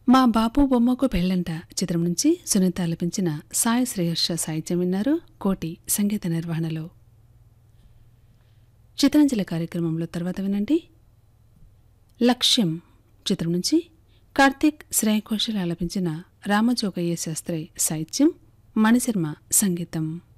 మా బాపు బొమ్మకు పెళ్ళంట చిత్రం నుంచి సునీత ఆలపించిన సాయి శ్రేయర్ష సాహిత్యం విన్నారు. కోటి సంగీత నిర్వహణలో. చిత్రాంజలి కార్యక్రమంలో తర్వాత వినండి. లక్ష్యం చిత్రం నుంచి కార్తీక్ శ్రేయ ఘోషల్ ఆలపించిన రామజోగయ్య శాస్త్రి సాహిత్యం, మణిశర్మ సంగీతం.